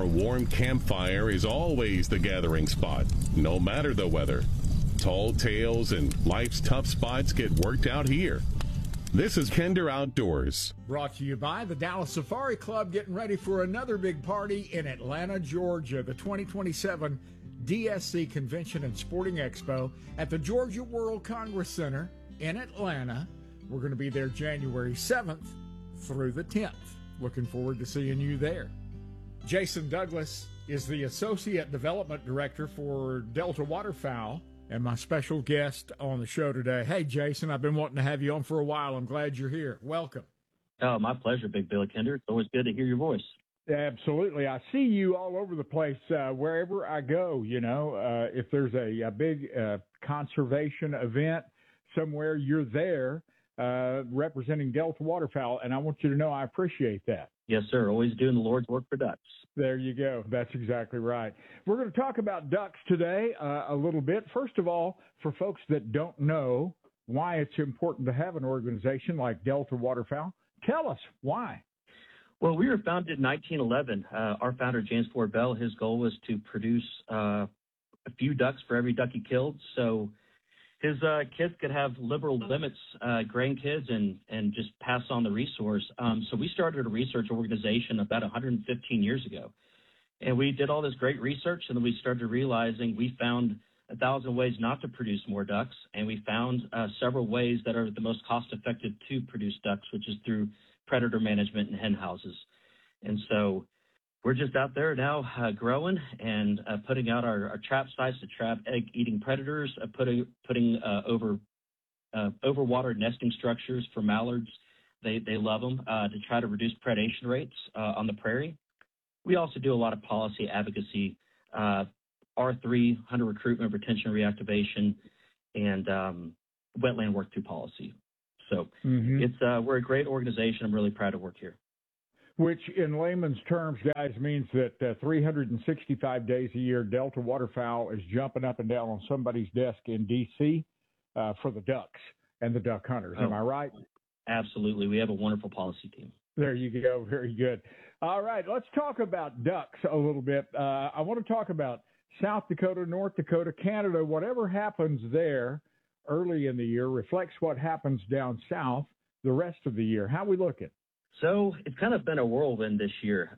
warm campfire is always the gathering spot, no matter the weather. Tall tales and life's tough spots get worked out here. This is Kinder Outdoors. Brought to you by the Dallas Safari Club, getting ready for another big party in Atlanta, Georgia. The 2027 DSC Convention and Sporting Expo at the Georgia World Congress Center in Atlanta. We're going to be there January 7th through the 10th. Looking forward to seeing you there. Jason Douglas is the Associate Development Director for Delta Waterfowl and my special guest on the show today. Hey, Jason, I've been wanting to have you on for a while. I'm glad you're here. Welcome. Oh, my pleasure, Big Billy Kinder. It's always good to hear your voice. Absolutely. I see you all over the place wherever I go. You know, if there's a big conservation event somewhere, you're there representing Delta Waterfowl, and I want you to know I appreciate that. Yes, sir. Always doing the Lord's work for ducks. There you go. That's exactly right. We're going to talk about ducks today a little bit. First of all, for folks that don't know why it's important to have an organization like Delta Waterfowl, tell us why. Well, we were founded in 1911. Our founder, James Ford Bell, his goal was to produce a few ducks for every duck he killed. So his kids could have liberal limits, grandkids, and just pass on the resource. So we started a research organization about 115 years ago. And we did all this great research, and then we started realizing we found 1,000 ways not to produce more ducks, and we found several ways that are the most cost-effective to produce ducks, which is through predator management and hen houses. And so we're just out there now growing and putting out our trap sites to trap egg-eating predators, putting overwatered nesting structures for mallards. They love them to try to reduce predation rates on the prairie. We also do a lot of policy advocacy, R3, hunter recruitment, retention, reactivation, and wetland work through policy. So we're a great organization. I'm really proud to work here. Which in layman's terms, guys, means that 365 days a year, Delta Waterfowl is jumping up and down on somebody's desk in D.C. For the ducks and the duck hunters. Am I right? Absolutely. We have a wonderful policy team. There you go. Very good. All right. Let's talk about ducks a little bit. I want to talk about South Dakota, North Dakota, Canada. Whatever happens there early in the year reflects what happens down south the rest of the year. How we looking? So it's kind of been a whirlwind this year.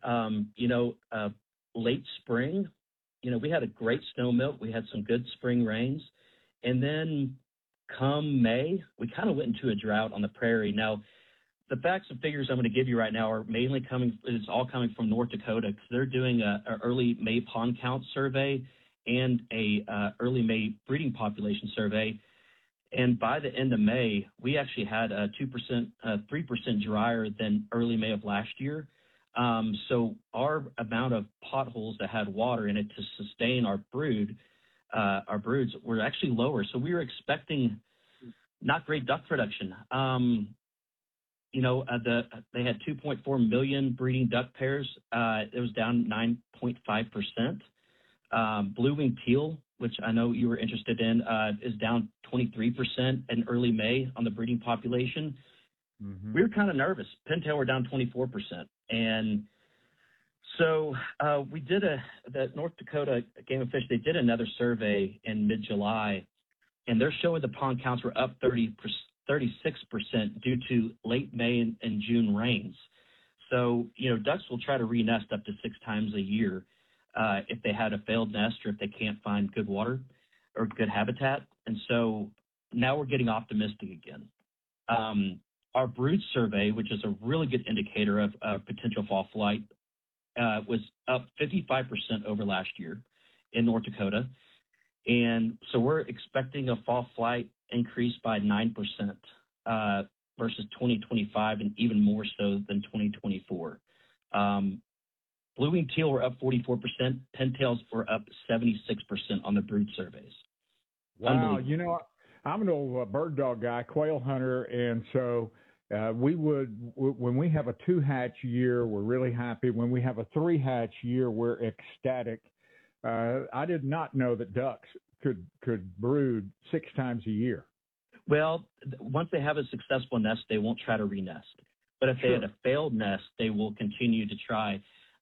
Late spring, we had a great snow melt. We had some good spring rains. And then come May, we kind of went into a drought on the prairie. Now, the facts and figures I'm going to give you right now are mainly it's all coming from North Dakota, because they're doing an early May pond count survey and a early May breeding population survey. And by the end of May, we actually had 3% drier than early May of last year. So our amount of potholes that had water in it to sustain our broods were actually lower. So we were expecting not great duck production. They had 2.4 million breeding duck pairs. It was down 9.5%. Blue-winged teal, which I know you were interested in, is down 23% in early May on the breeding population. We were kind of nervous. Pintail were down 24%. And so we did the North Dakota Game and Fish, they did another survey in mid-July, and they're showing the pond counts were up 36% due to late May and June rains. So, ducks will try to re-nest up to 6 times a year if they had a failed nest or if they can't find good water or good habitat. And so now we're getting optimistic again. Our brood survey, which is a really good indicator of potential fall flight, was up 55% over last year in North Dakota. And so we're expecting a fall flight increase by 9% versus 2025 and even more so than 2024. Blue-winged teal were up 44%. Pintails were up 76% on the brood surveys. Wow. I'm an old bird dog guy, quail hunter, and so when we have a 2-hatch year, we're really happy. When we have a 3-hatch year, we're ecstatic. I did not know that ducks could brood 6 times a year. Well, once they have a successful nest, they won't try to re-nest. But if they had a failed nest, they will continue to try.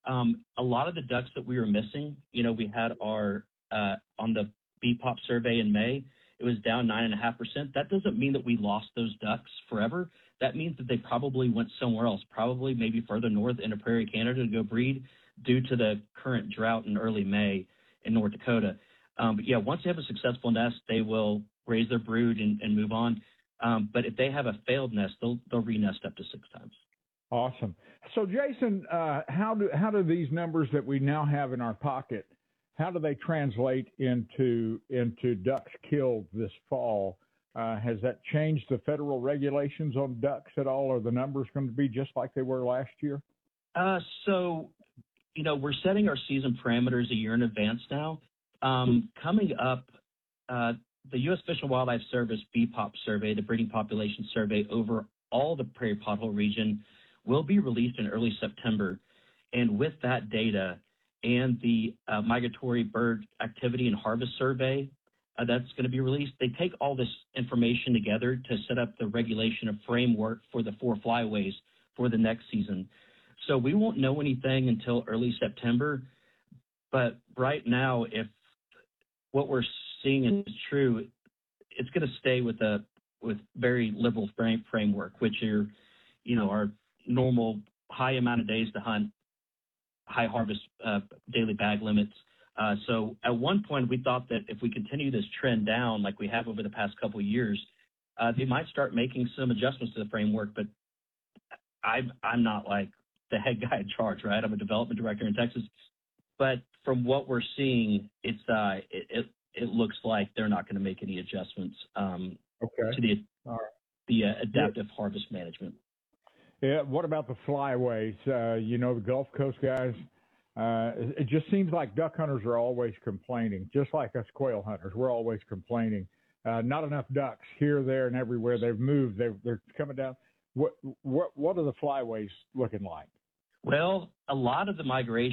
A lot of the ducks that we were missing, we had our on the BPOP survey in May, it was down 9.5%. That doesn't mean that we lost those ducks forever. That means that they probably went somewhere else, probably maybe further north into Prairie, Canada to go breed due to the current drought in early May in North Dakota. But yeah, once they have a successful nest, they will raise their brood and move on. But if they have a failed nest, they'll re-nest up to 6 times. Awesome. So, Jason, how do these numbers that we now have in our pocket, how do they translate into ducks killed this fall? Has that changed the federal regulations on ducks at all? Are the numbers going to be just like they were last year? So, we're setting our season parameters a year in advance now. Coming up, the U.S. Fish and Wildlife Service BPOP survey, the breeding population survey over all the prairie pothole region, will be released in early September. And with that data and the migratory bird activity and harvest survey that's going to be released, they take all this information together to set up the regulation of framework for the 4 flyways for the next season. So we won't know anything until early September. But right now, if what we're seeing is true, it's going to stay with very liberal framework, which are, our normal high amount of days to hunt, high harvest daily bag limits. So at one point, we thought that if we continue this trend down like we have over the past couple of years, they might start making some adjustments to the framework. But I'm not like the head guy in charge, right? I'm a development director in Texas. But from what we're seeing, it looks like they're not going to make any adjustments to the adaptive harvest management. Yeah. What about the flyways? The Gulf Coast guys. It just seems like duck hunters are always complaining, just like us quail hunters. We're always complaining. Not enough ducks here, there, and everywhere. They've moved. They're coming down. What are the flyways looking like? Well, a lot of the migration